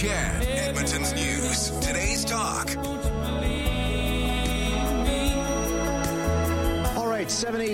Chad, Edmonton's News. Today's Talk. All right,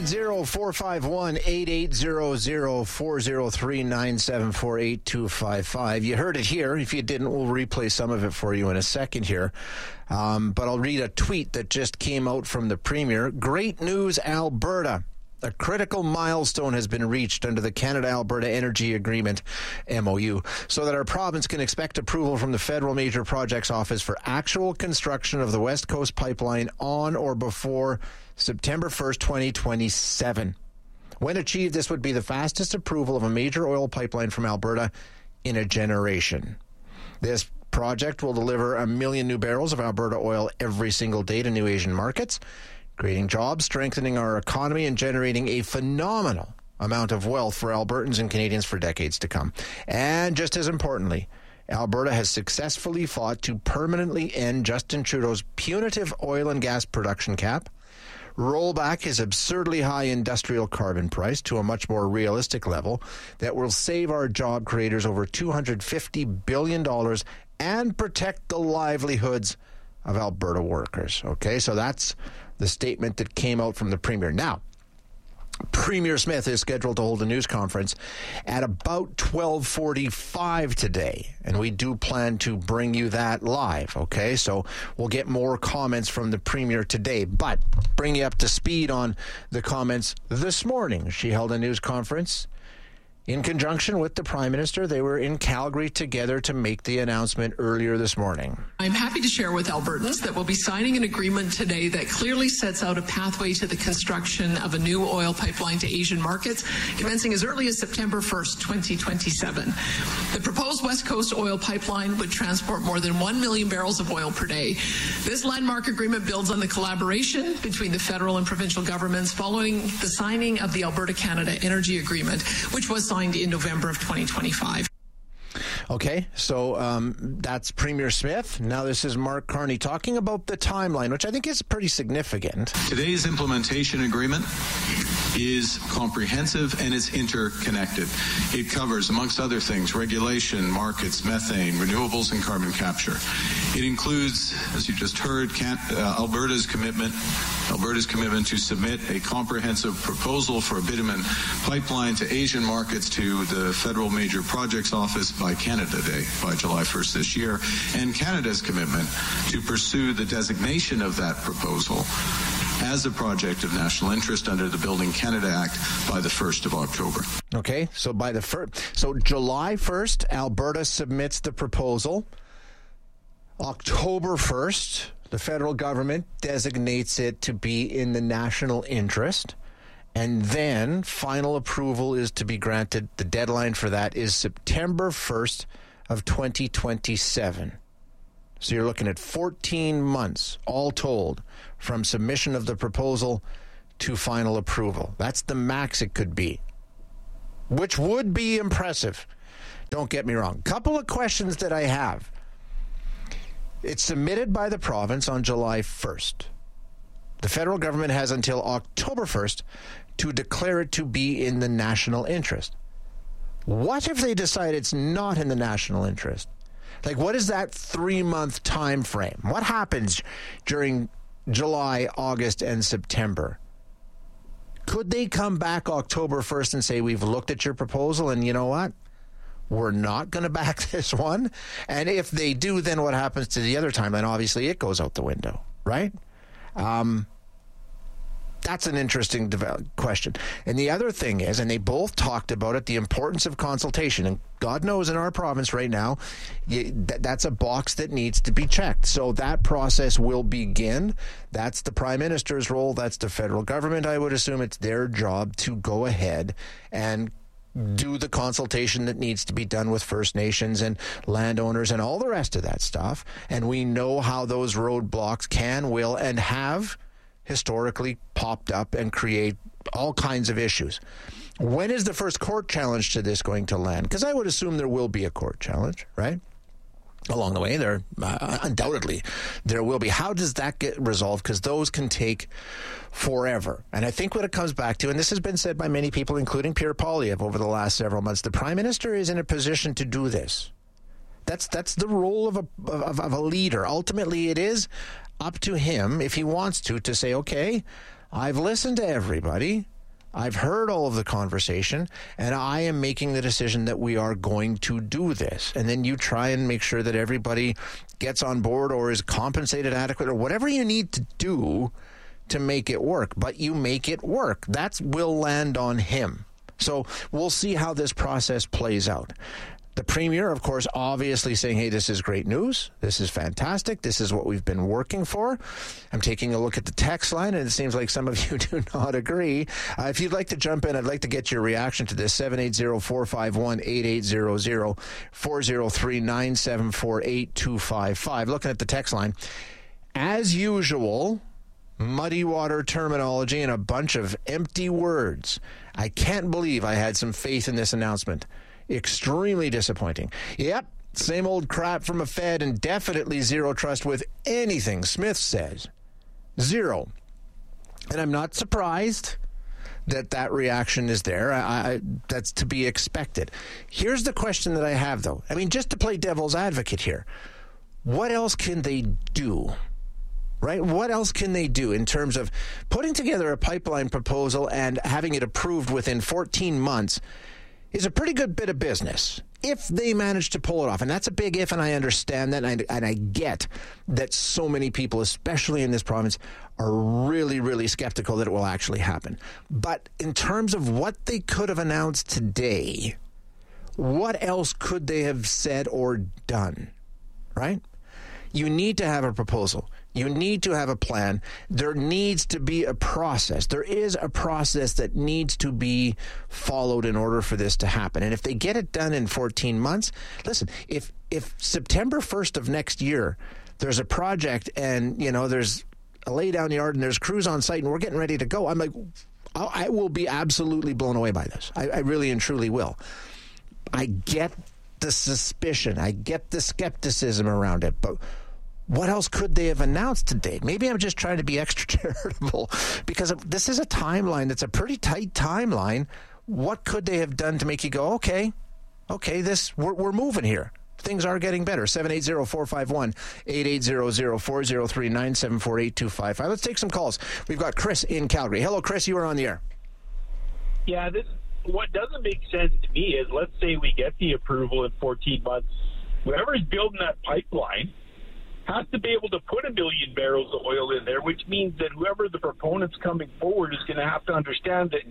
780-451-8800-403-974-8255. You heard it here. If you didn't, we'll replay some of it for you in a second here. But I'll read a tweet that just came out from the Premier. Great news, Alberta. A critical milestone has been reached under the Canada-Alberta Energy Agreement, MOU, so that our province can expect approval from the Federal Major Projects Office for actual construction of the West Coast Pipeline on or before September 1st, 2027. When achieved, this would be the fastest approval of a major oil pipeline from Alberta in a generation. This project will deliver 1 million new barrels of Alberta oil every single day to new Asian markets, creating jobs, strengthening our economy, and generating a phenomenal amount of wealth for Albertans and Canadians for decades to come. And just as importantly, Alberta has successfully fought to permanently end Justin Trudeau's punitive oil and gas production cap, roll back his absurdly high industrial carbon price to a much more realistic level that will save our job creators over $250 billion and protect the livelihoods of Alberta workers. Okay, so that's the statement that came out from the Premier. Now, Premier Smith is scheduled to hold a news conference at about 12:45 today, and we do plan to bring you that live, okay? So we'll get more comments from the Premier today, but bring you up to speed on the comments this morning. She held a news conference in conjunction with the Prime Minister. They were in Calgary together to make the announcement earlier this morning. I'm happy to share with Albertans that we'll be signing an agreement today that clearly sets out a pathway to the construction of a new oil pipeline to Asian markets, commencing as early as September 1st, 2027. The proposed West Coast oil pipeline would transport more than 1 million barrels of oil per day. This landmark agreement builds on the collaboration between the federal and provincial governments following the signing of the Alberta-Canada Energy Agreement, which was signed in November of 2025. Okay, so that's Premier Smith. Now this is Mark Carney talking about the timeline, which I think is pretty significant. Today's implementation agreement is comprehensive and it's interconnected. It covers, amongst other things, regulation, markets, methane, renewables, and carbon capture. It includes, as you just heard, Alberta's commitment to submit a comprehensive proposal for a bitumen pipeline to Asian markets to the Federal Major Projects Office by Canada Day, by July 1st this year, and Canada's commitment to pursue the designation of that proposal as a project of national interest under the Building Canada Act by the 1st of October. Okay, so July 1st, Alberta submits the proposal. October 1st, the federal government designates it to be in the national interest, and then final approval is to be granted. The deadline for that is September 1st of 2027. So you're looking at 14 months, all told, from submission of the proposal to final approval. That's the max it could be, which would be impressive. Don't get me wrong. Couple of questions that I have. It's submitted by the province on July 1st. The federal government has until October 1st to declare it to be in the national interest. What if they decide it's not in the national interest? Like, what is that 3-month time frame? What happens during July, August, and September? Could they come back October 1st and say, we've looked at your proposal, and you know what? We're not going to back this one? And if they do, then what happens to the other timeline? Obviously, it goes out the window, right? That's an interesting question. And the other thing is, and they both talked about it, the importance of consultation. And God knows in our province right now, that's a box that needs to be checked. So that process will begin. That's the Prime Minister's role. That's the federal government. I would assume it's their job to go ahead and do the consultation that needs to be done with First Nations and landowners and all the rest of that stuff. And we know how those roadblocks can, will, and have historically popped up and create all kinds of issues. When is the first court challenge to this going to land? Because I would assume there will be a court challenge, right? Along the way, undoubtedly there will be. How does that get resolved? Because those can take forever. And I think what it comes back to, and this has been said by many people, including Pierre Poilievre over the last several months, the Prime Minister is in a position to do this That's the role of a leader. Ultimately, it is up to him, if he wants to say, okay, I've listened to everybody. I've heard all of the conversation, and I am making the decision that we are going to do this. And then you try and make sure that everybody gets on board or is compensated adequate or whatever you need to do to make it work. But you make it work. That will land on him. So we'll see how this process plays out. The Premier, of course, obviously saying, hey, this is great news. This is fantastic. This is what we've been working for. I'm taking a look at the text line, and it seems like some of you do not agree. If you'd like to jump in, I'd like to get your reaction to this. 780-451-8800, 403-974-8255. Looking at the text line, as usual, muddy water terminology and a bunch of empty words. I can't believe I had some faith in this announcement. Extremely disappointing. Yep, same old crap from a Fed and definitely zero trust with anything Smith says. Zero. And I'm not surprised that reaction is there. That's to be expected. Here's the question that I have, though. I mean, just to play devil's advocate here, what else can they do? Right? What else can they do in terms of putting together a pipeline proposal and having it approved within 14 months is a pretty good bit of business if they manage to pull it off. And that's a big if, and I understand that, and I get that so many people, especially in this province, are really, really skeptical that it will actually happen. But in terms of what they could have announced today, what else could they have said or done, right? You need to have a proposal. You need to have a plan. There needs to be a process. There is a process that needs to be followed in order for this to happen. And if they get it done in 14 months, listen, if September 1st of next year, there's a project and, there's a lay down yard and there's crews on site and we're getting ready to go, I'm like, I will be absolutely blown away by this. I really and truly will. I get the suspicion. I get the skepticism around it, but what else could they have announced today? Maybe I'm just trying to be extra charitable because this is a timeline that's a pretty tight timeline. What could they have done to make you go, okay, we're moving here. Things are getting better. 780-451-8800, 403-974-8255. Let's take some calls. We've got Chris in Calgary. Hello, Chris. You are on the air. Yeah, what doesn't make sense to me is, let's say we get the approval in 14 months. Whoever's building that pipeline has to be able to put 1 million barrels of oil in there, which means that whoever the proponents coming forward is going to have to understand that in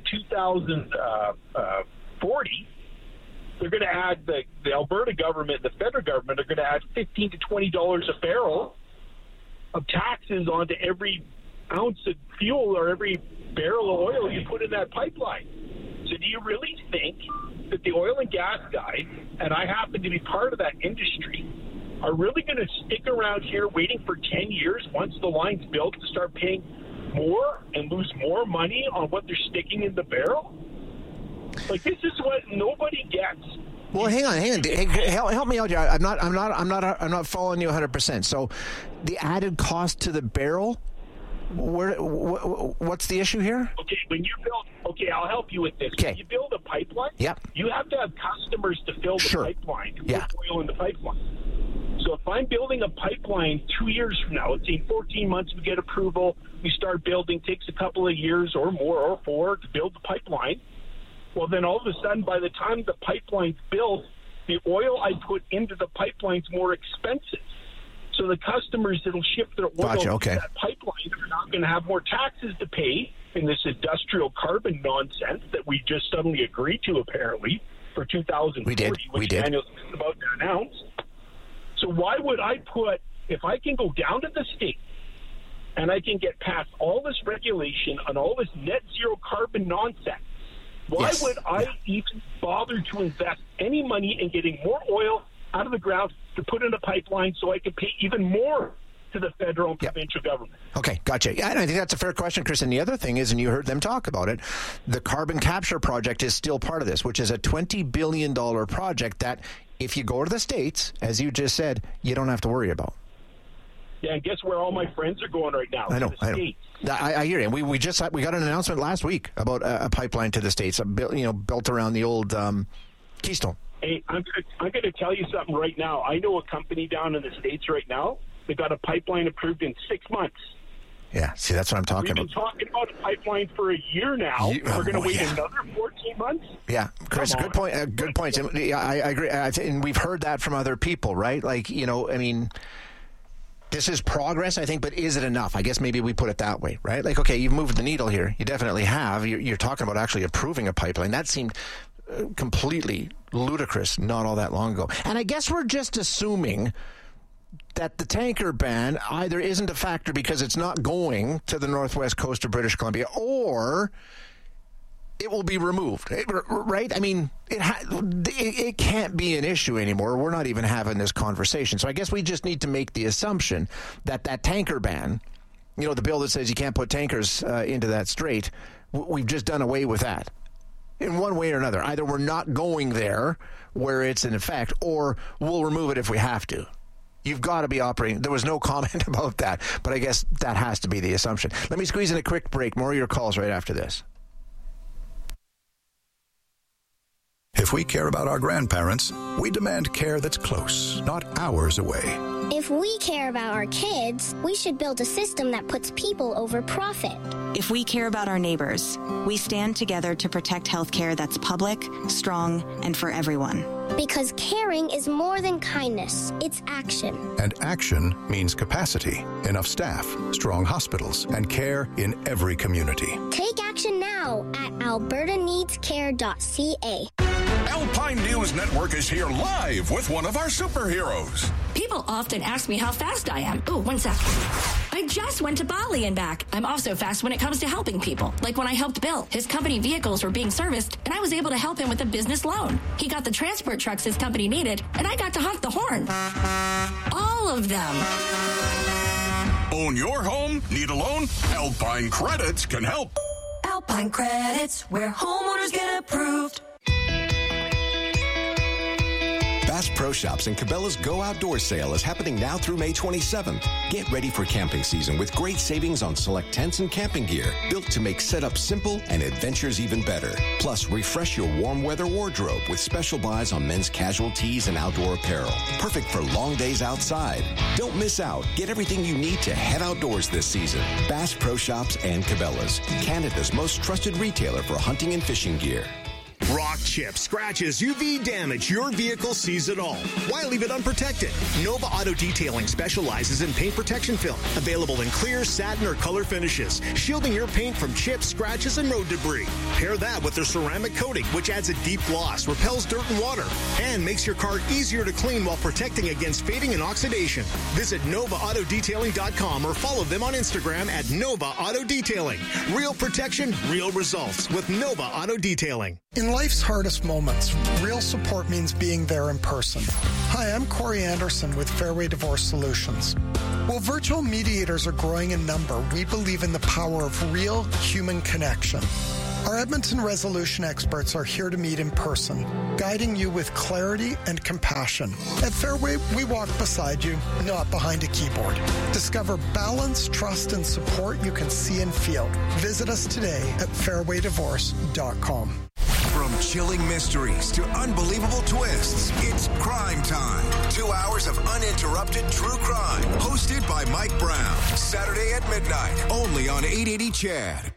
2040, they're going to add, the Alberta government, the federal government are going to add $15 to $20 a barrel of taxes onto every ounce of fuel or every barrel of oil you put in that pipeline. So do you really think that the oil and gas guys, and I happen to be part of that industry, are really going to stick around here waiting for 10 years once the line's built to start paying more and lose more money on what they're sticking in the barrel? Like, this is what nobody gets. Well, hang on. Hey, help me out here. I'm not following you 100%. So, the added cost to the barrel, what's the issue here? Okay, I'll help you with this. Okay. When you build a pipeline, you have to have customers to fill the pipeline, to put oil in the pipeline. So if I'm building a pipeline 2 years from now, let's say 14 months we get approval, we start building, takes a couple of years or more or 4 to build the pipeline. Well, then all of a sudden, by the time the pipeline's built, the oil I put into the pipeline's more expensive. So the customers that'll ship their oil to that pipeline are not going to have more taxes to pay in this industrial carbon nonsense that we just suddenly agreed to, apparently, for 2040, which Daniel's about to announce. So why would I put, if I can go down to the state and I can get past all this regulation and all this net zero carbon nonsense, why would I even bother to invest any money in getting more oil out of the ground to put in a pipeline so I can pay even more to the federal and provincial government? Okay, gotcha. Yeah, and I think that's a fair question, Chris. And the other thing is, and you heard them talk about it, the carbon capture project is still part of this, which is a $20 billion project that, if you go to the States, as you just said, you don't have to worry about. Yeah, and guess where all my friends are going right now? I know. I hear you. We got an announcement last week about a pipeline to the States, built around the old Keystone. Hey, I'm going to tell you something right now. I know a company down in the States right now that got a pipeline approved in 6 months. Yeah, see, that's what I'm talking about. We've been talking about a pipeline for a year now. We're going to wait another 14 months? Yeah, Chris, good point. Good points. I agree. And we've heard that from other people, right? Like, I mean, this is progress, I think, but is it enough? I guess maybe we put it that way, right? Like, okay, you've moved the needle here. You definitely have. You're talking about actually approving a pipeline. That seemed completely ludicrous not all that long ago. And I guess we're just assuming that the tanker ban either isn't a factor because it's not going to the northwest coast of British Columbia, or it will be removed, right? I mean, it can't be an issue anymore. We're not even having this conversation. So I guess we just need to make the assumption that tanker ban, the bill that says you can't put tankers into that strait, we've just done away with that in one way or another. Either we're not going there where it's in effect, or we'll remove it if we have to. You've got to be operating. There was no comment about that, but I guess that has to be the assumption. Let me squeeze in a quick break. More of your calls right after this. If we care about our grandparents, we demand care that's close, not hours away. If we care about our kids, we should build a system that puts people over profit. If we care about our neighbors, we stand together to protect healthcare that's public, strong, and for everyone. Because caring is more than kindness, it's action. And action means capacity, enough staff, strong hospitals, and care in every community. Take action now at albertaneedscare.ca. Alpine News Network is here live with one of our superheroes. People often ask me how fast I am. Oh, 1 sec. I just went to Bali and back. I'm also fast when it comes to helping people. Like when I helped Bill. His company vehicles were being serviced, and I was able to help him with a business loan. He got the transport trucks his company needed, and I got to honk the horn. All of them. Own your home? Need a loan? Alpine Credits can help. Alpine Credits, where homeowners get approved. Bass Pro Shops and Cabela's Go Outdoors sale is happening now through May 27th. Get ready for camping season with great savings on select tents and camping gear, built to make setup simple and adventures even better. Plus, refresh your warm weather wardrobe with special buys on men's casual tees and outdoor apparel. Perfect for long days outside. Don't miss out. Get everything you need to head outdoors this season. Bass Pro Shops and Cabela's, Canada's most trusted retailer for hunting and fishing gear. Rock chips, scratches, UV damage, your vehicle sees it all. Why leave it unprotected? Nova Auto Detailing specializes in paint protection film, available in clear, satin, or color finishes, shielding your paint from chips, scratches, and road debris. Pair that with their ceramic coating, which adds a deep gloss, repels dirt and water, and makes your car easier to clean while protecting against fading and oxidation. Visit NovaAutoDetailing.com or follow them on Instagram at Nova Auto Detailing. Real protection, real results with Nova Auto Detailing. In life's hardest moments, real support means being there in person. Hi, I'm Corey Anderson with Fairway Divorce Solutions. While virtual mediators are growing in number, we believe in the power of real human connection. Our Edmonton resolution experts are here to meet in person, guiding you with clarity and compassion. At Fairway, we walk beside you, not behind a keyboard. Discover balance, trust, and support you can see and feel. Visit us today at fairwaydivorce.com. From chilling mysteries to unbelievable twists, it's Crime Time. 2 hours of uninterrupted true crime. Hosted by Mike Brown. Saturday at midnight, only on 880 CHAD.